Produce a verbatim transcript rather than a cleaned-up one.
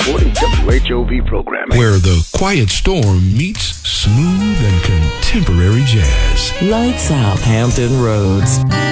supporting W H O V programming. Where the quiet storm meets smooth and contemporary jazz. Lights out Hampton Roads.